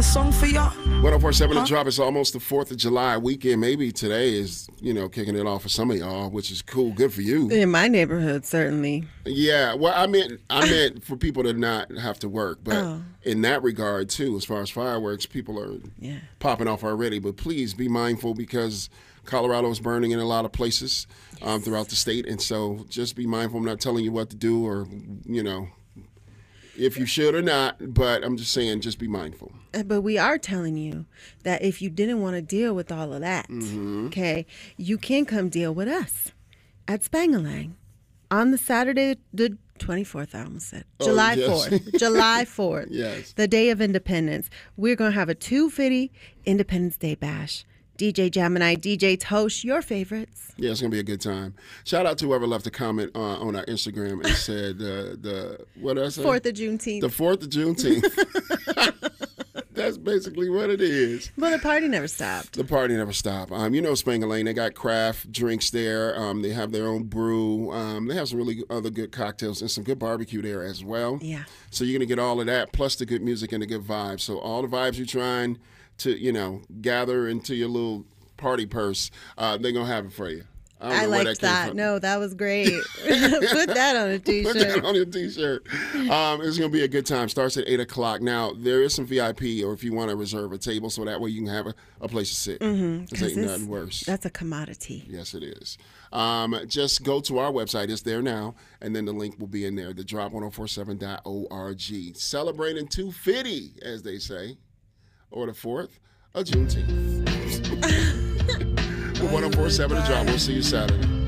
a song for ya? 1047 The Drop. It's almost the 4th of July weekend. Maybe today is, kicking it off for some of y'all, which is cool. Good for you. In my neighborhood, certainly. Yeah. Well, I meant for people to not have to work. But in that regard, too, as far as fireworks, people are popping off already. But please be mindful because Colorado is burning in a lot of places throughout the state. And so just be mindful. I'm not telling you what to do or, if you should or not, but I'm just saying just be mindful. But we are telling you that if you didn't want to deal with all of that, okay, you can come deal with us at Spangalang on the Saturday, the 24th, I almost said. July 4th. July 4th. Yes. The Day of Independence. We're going to have a 250 Independence Day Bash. DJ Gemini, DJ Tosh, your favorites. Yeah, it's going to be a good time. Shout out to whoever left a comment on our Instagram and said what did I say? 4th of Juneteenth. The 4th of Juneteenth. That's basically what it is. Well, the party never stopped. The party never stopped. Spangalang, they got craft drinks there. They have their own brew. They have some really other good cocktails and some good barbecue there as well. Yeah. So you're going to get all of that, plus the good music and the good vibes. So all the vibes you're trying to, gather into your little party purse, they're going to have it for you. I liked that. No, that was great. Put that on a T-shirt. Put that on your T-shirt. It's going to be a good time. Starts at 8 o'clock. Now, there is some VIP, or if you want to reserve a table, so that way you can have a place to sit. Because ain't nothing worse. That's a commodity. Yes, it is. Just go to our website. It's there now, and then the link will be in there, thedrop1047.org. Celebrating 250, as they say, or the 4th of Juneteenth. 1047 The Drop. We'll see you Saturday.